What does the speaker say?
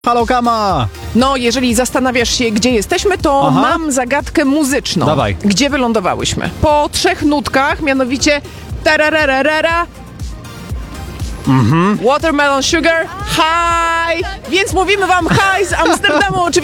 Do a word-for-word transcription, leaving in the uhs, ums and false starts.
Halo, Kama! No, jeżeli zastanawiasz się, gdzie jesteśmy, to Aha. mam zagadkę muzyczną. Dawaj. Gdzie wylądowałyśmy? Po trzech nutkach, mianowicie tarararara, Mhm. Watermelon Sugar, hi! Więc mówimy wam hi z Amsterdamu, oczywiście.